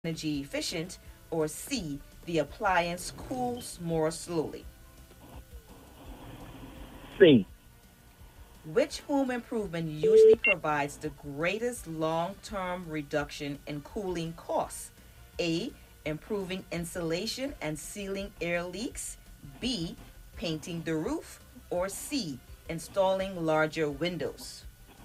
energy efficient, or C, the appliance cools more slowly? C. Which home improvement usually provides the greatest long term reduction in cooling costs? A. Improving insulation and sealing air leaks. B. Painting the roof. Or C. Installing larger windows.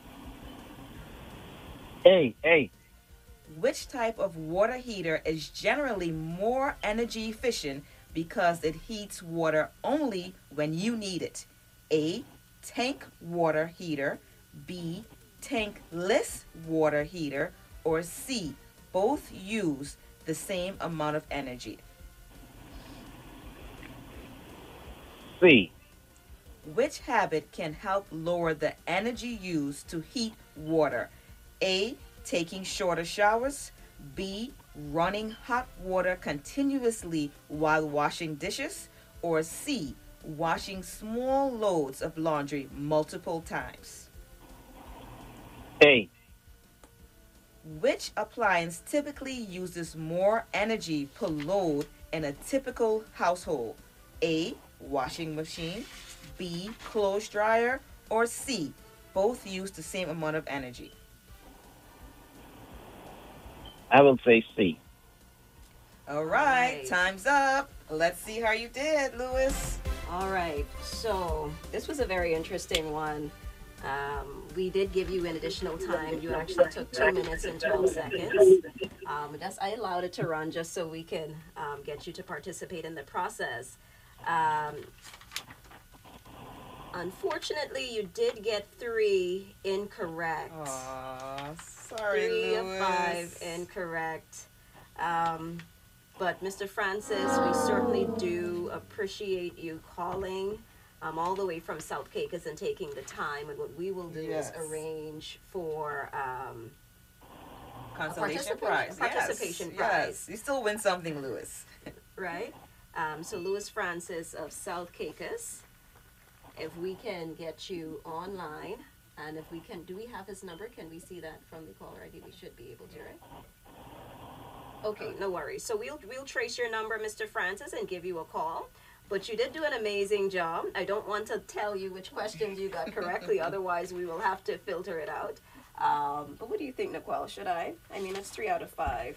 A. A. Which type of water heater is generally more energy efficient because it heats water only when you need it? A. Tank water heater. B. Tankless water heater. Or C. Both use the same amount of energy. C. Which habit can help lower the energy used to heat water? A. Taking shorter showers. B. Running hot water continuously while washing dishes. Or C. Washing small loads of laundry multiple times. A. Which appliance typically uses more energy per load in a typical household? A. Washing machine. B. Clothes dryer. Or C. Both use the same amount of energy. I will say C. All All right, right. time's up. Let's see how you did, Lewis. All right. So this was a very interesting one. We did give you an additional time. You actually took 2 minutes and 12 seconds. I allowed it to run just so we can get you to participate in the process. Um, Unfortunately, you did get three incorrect. Aw, sorry, Three of Lewis. five incorrect. Um, but Mr. Francis, we certainly do appreciate you calling all the way from South Caicos and taking the time. And what we will do Yes. is arrange for Consolation a prize. participation Yes, prize. yes. You still win something, Lewis. right. So Louis Francis of South Caicos, if we can get you online, and if we can, do we have his number? Can we see that from the caller ID? We should be able to, right? Okay, no worries. So we'll trace your number, Mr. Francis, and give you a call. But you did do an amazing job. I don't want to tell you which questions you got correctly, otherwise we will have to filter it out. But what do you think, Nicole? Should I? I mean, it's 3 out of 5.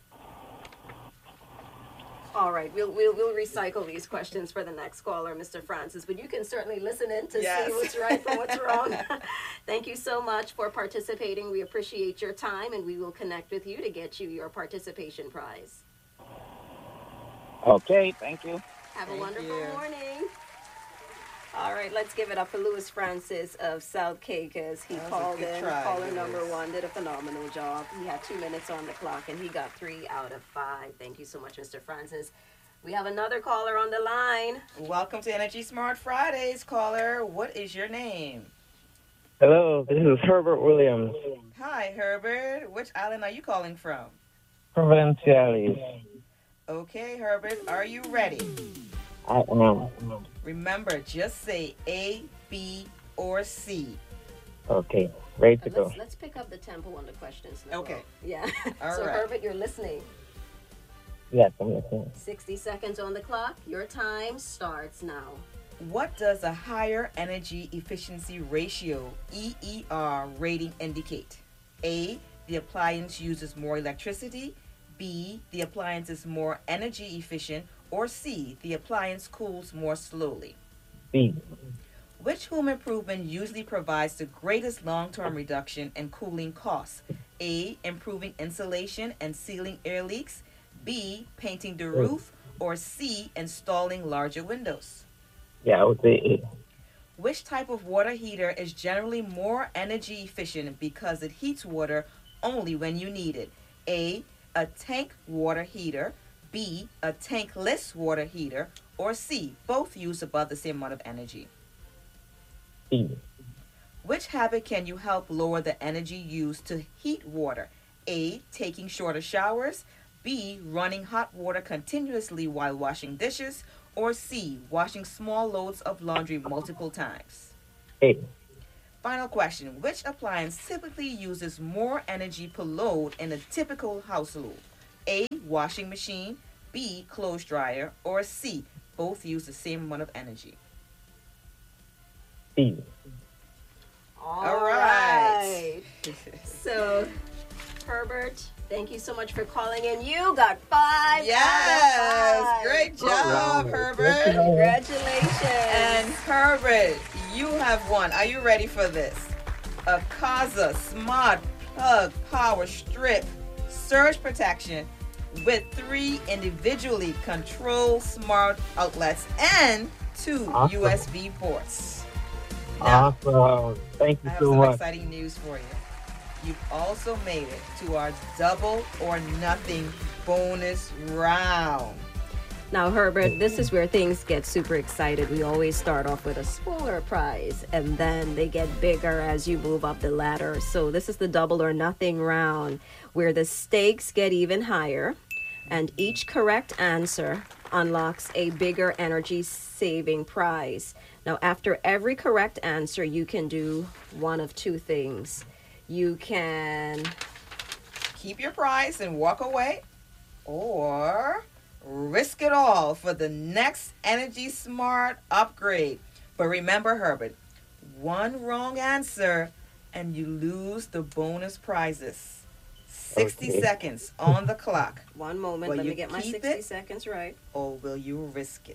All right, we'll recycle these questions for the next caller, Mr. Francis. But you can certainly listen in to Yes. see what's right from what's wrong. Thank you so much for participating. We appreciate your time, and we will connect with you to get you your participation prize. Okay, thank you. Have a Thank wonderful you. morning. All right, let's give it up for Louis Francis of South Caicos. He That was a called good in, try, caller number Louis. 1, did a phenomenal job. He had 2 minutes on the clock, and he got 3 out of 5. Thank you so much, Mr. Francis. We have another caller on the line. Welcome to Energy Smart Fridays, caller. What is your name? Hello, this is Herbert Williams, Hi, Herbert. Which island are you calling from? Providenciales. Okay, Herbert, are you ready? I am. Remember, just say A, B, or C. Okay, ready to go. Let's pick up the tempo on the questions. Nicole. Okay. Yeah. All So right. Herbert, you're listening. Yes, I'm listening. 60 seconds on the clock. Your time starts now. What does a higher energy efficiency ratio EER rating indicate? A. The appliance uses more electricity. B. The appliance is more energy efficient. Or C. The appliance cools more slowly. B. Which home improvement usually provides the greatest long term reduction in cooling costs? A. Improving insulation and sealing air leaks. B. Painting the roof. Or C. Installing larger windows. Yeah, I would say A. Which type of water heater is generally more energy efficient because it heats water only when you need it? A. A tank water heater. B. A tankless water heater. Or C. Both use about the same amount of energy. B. Which habit can you help lower the energy used to heat water? A. Taking shorter showers. B. Running hot water continuously while washing dishes. Or C. Washing small loads of laundry multiple times. A. Final question. Which appliance typically uses more energy per load in a typical household? A, washing machine, B, clothes dryer, or C, both use the same amount of energy? C. All right. So, Herbert, thank you so much for calling in. You got 5 Yes, out of 5. great job, Wow. Herbert. Congratulations. And Herbert, you have won. Are you ready for this? A Kasa Smart Plug Power Strip Surge Protection with 3 individually controlled smart outlets and 2 Awesome. USB ports. Now, Awesome. Thank you I have so some much. exciting news for you. You've also made it to our double or nothing bonus round. Now, Herbert, this is where things get super excited. We always start off with a smaller prize, and then they get bigger as you move up the ladder. So this is the double or nothing round, where the stakes get even higher, and each correct answer unlocks a bigger energy saving prize. Now, after every correct answer, you can do one of 2 things. You can Keep your prize and walk away, or risk it all for the next Energy Smart upgrade. But remember, Herbert, one wrong answer and you lose the bonus prizes. 60 Okay. seconds on the clock. one moment. Will Let me you get my keep 60 it? seconds right. Or will you risk it?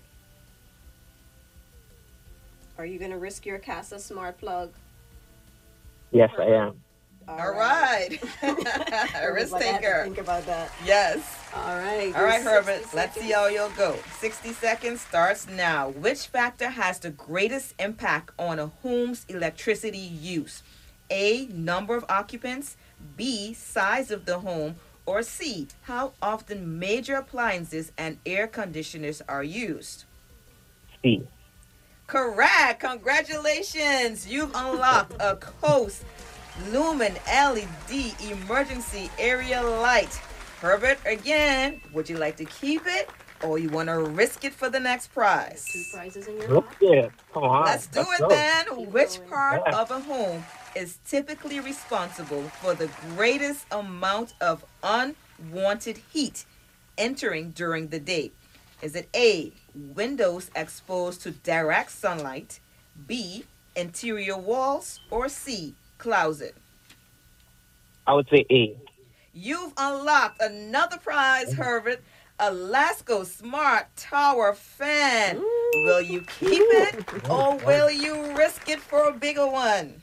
Are you going to risk your Casa Smart Plug? Yes, I am. All right. Risk Like, I had to taker. think about that. Yes. All right. All right, 60 Herbert, let's see seconds. how you'll go. 60 seconds starts now. Which factor has the greatest impact on a home's electricity use? A, number of occupants, B, size of the home, or C, how often major appliances and air conditioners are used? C. Correct. Congratulations. You've unlocked a Coast Lumen LED emergency area light. Herbert, again, would you like to keep it or you want to risk it for the next prize? 2 prizes in your Look lap. there. Come on. Let's do it go. then. Keep Which going. part Yeah. of a home is typically responsible for the greatest amount of unwanted heat entering during the day? Is it A, windows exposed to direct sunlight, B, interior walls, or C, closet? I would say A. You've unlocked another prize, Herbert. A Lasco Smart Tower fan. Will you keep it or will you risk it for a bigger one?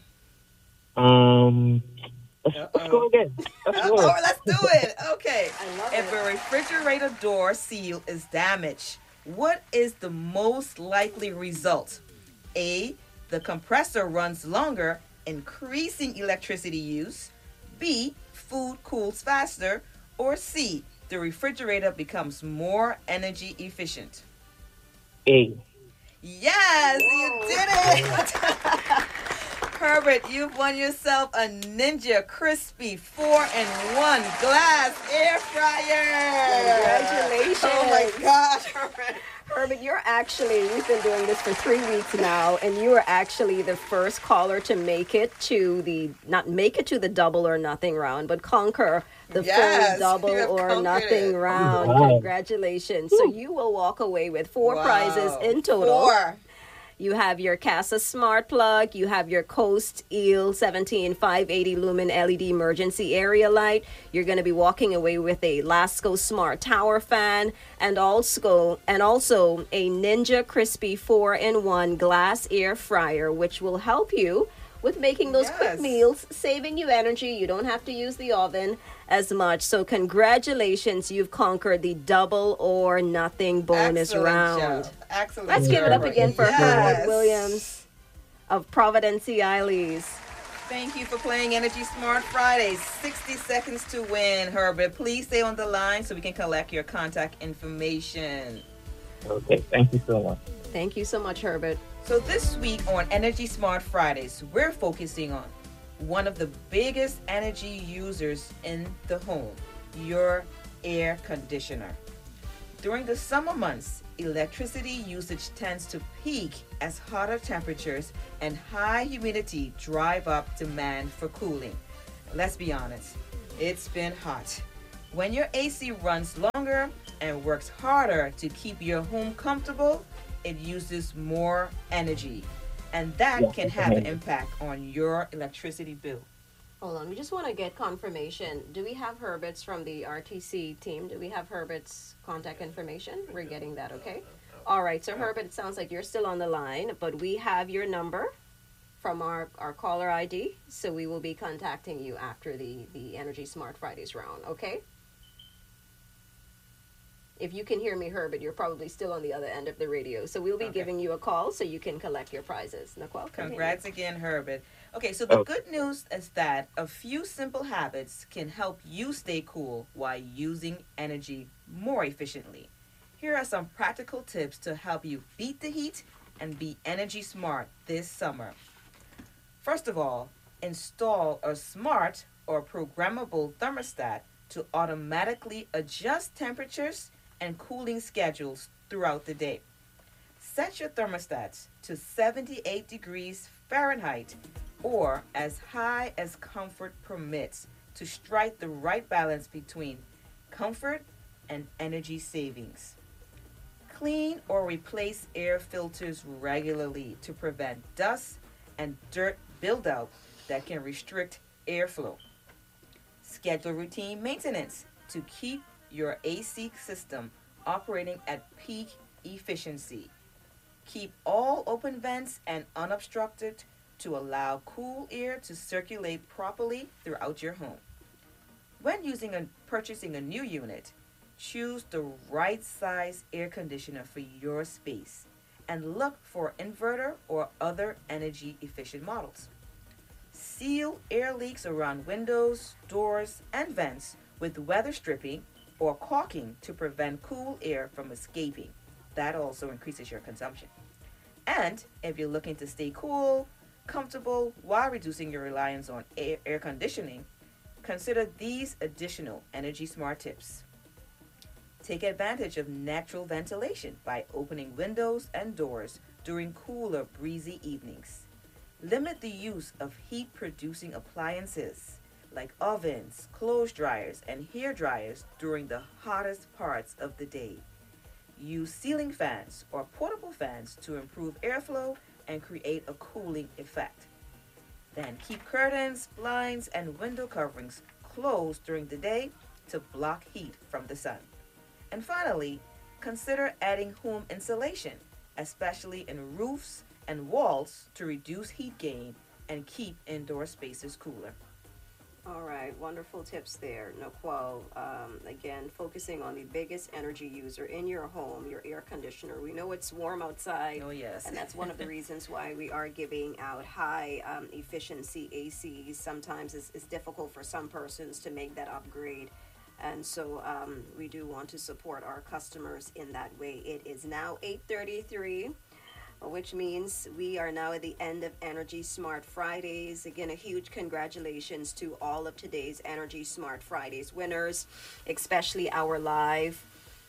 Let's go again. Let's go. Oh, let's do it. Okay. I love If it. a refrigerator door seal is damaged, what is the most likely result? A, the compressor runs longer, increasing electricity use. B, food cools faster. Or C, the refrigerator becomes more energy efficient. A. Yes, Whoa. you did it. Herbert, you've won yourself a Ninja Crispy 4-in-1 glass air fryer. Congratulations. Oh my gosh, Herbert. Herbert, we've been doing this for 3 weeks now, and you were actually the first caller to not make it to the double or nothing round, but conquer the Yes, full double you have or conquered nothing it. round. Wow. Congratulations. So you will walk away with 4 prizes in total. 4. You have your Casa Smart Plug. You have your Coast Eel 17580 Lumen LED emergency area light. You're going to be walking away with a Lasco Smart Tower fan and also a Ninja Crispy 4-in-1 glass air fryer, which will help you with making those quick Yes. meals, saving you energy. You don't have to use the oven as much. So congratulations, you've conquered the double or nothing bonus Excellent round. job. Excellent. Let's give it up Herbert. again for Yes. Herbert Williams of Providence, Isles. Thank you for playing Energy Smart Fridays. 60 seconds to win, Herbert. Please stay on the line so we can collect your contact information. Okay. Thank you so much. Thank you so much, Herbert. So this week on Energy Smart Fridays, we're focusing on one of the biggest energy users in the home, your air conditioner. During the summer months, electricity usage tends to peak as hotter temperatures and high humidity drive up demand for cooling. Let's be honest, it's been hot. When your AC runs longer and works harder to keep your home comfortable, it uses more energy. And that Yes, can I can have hear an you. impact on your electricity bill. Hold on, we just want to get confirmation. Do we have Herbert's from the RTC team? Do we have Herbert's contact information? We're getting that, okay? All right, so Herbert, it sounds like you're still on the line, but we have your number from our caller ID, so we will be contacting you after the Energy Smart Fridays round, okay? If you can hear me, Herbert, you're probably still on the other end of the radio. So we'll be Okay. giving you a call so you can collect your prizes. Naquel, continue. Congrats again, Herbert. Okay, so the Okay. good news is that a few simple habits can help you stay cool while using energy more efficiently. Here are some practical tips to help you beat the heat and be energy smart this summer. First of all, install a smart or programmable thermostat to automatically adjust temperatures and cooling schedules throughout the day. Set your thermostats to 78 degrees Fahrenheit or as high as comfort permits to strike the right balance between comfort and energy savings. Clean or replace air filters regularly to prevent dust and dirt buildup that can restrict airflow. Schedule routine maintenance to keep your AC system operating at peak efficiency. Keep all open vents and unobstructed to allow cool air to circulate properly throughout your home. When purchasing a new unit, choose the right size air conditioner for your space and look for inverter or other energy efficient models. Seal air leaks around windows, doors, and vents with weather stripping or caulking to prevent cool air from escaping. That also increases your consumption. And if you're looking to stay cool, comfortable while reducing your reliance on air conditioning, consider these additional energy smart tips. Take advantage of natural ventilation by opening windows and doors during cooler, breezy evenings. Limit the use of heat producing appliances like ovens, clothes dryers, and hair dryers during the hottest parts of the day. Use ceiling fans or portable fans to improve airflow and create a cooling effect. Then keep curtains, blinds, and window coverings closed during the day to block heat from the sun. And finally, consider adding home insulation, especially in roofs and walls, to reduce heat gain and keep indoor spaces cooler. All right, wonderful tips there, Naquel. Again, focusing on the biggest energy user in your home, your air conditioner. We know it's warm outside. Oh, yes. And that's one of the reasons why we are giving out high efficiency ACs. Sometimes it's difficult for some persons to make that upgrade. And so we do want to support our customers in that way. It is now 8:33, which means we are now at the end of Energy Smart Fridays. Again, a huge congratulations to all of today's Energy Smart Fridays winners, especially our live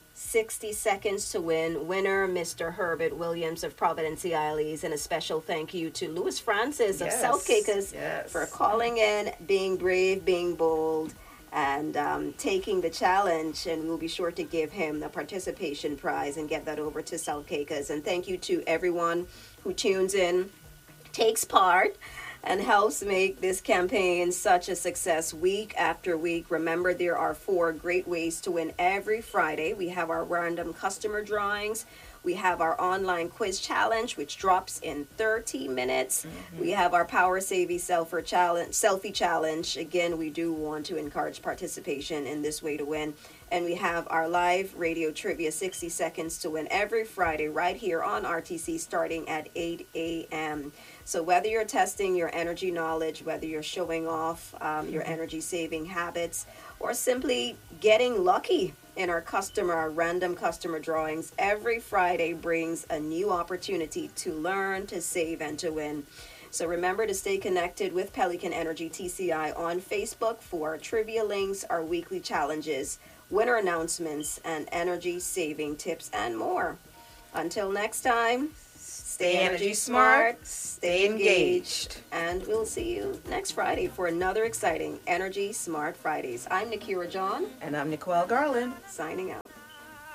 60 seconds to win winner, Mr. Herbert Williams of Providence Isles, and a special thank you to Louis Francis of Yes, South Caicos yes. for calling in, being brave, being bold, and taking the challenge. And we'll be sure to give him the participation prize and get that over to South Caicos. And thank you to everyone who tunes in, takes part, and helps make this campaign such a success week after week. Remember, there are 4 great ways to win every Friday. We have our random customer drawings. We have our online quiz challenge, which drops in 30 minutes. We have our Power Savvy selfie challenge. Again, we do want to encourage participation in this way to win. And we have our live radio trivia 60 seconds to win every Friday right here on RTC starting at 8 a.m. So whether you're testing your energy knowledge, whether you're showing off your energy saving habits, or simply getting lucky in our random customer drawings, every Friday brings a new opportunity to learn, to save, and to win. So remember to stay connected with Pelican Energy TCI on Facebook for trivia links, our weekly challenges, winner announcements, and energy saving tips and more. Until next time, Stay energy smart, stay engaged. And we'll see you next Friday for another exciting Energy Smart Fridays. I'm Nikira John, And I'm Nicole Garland. signing out.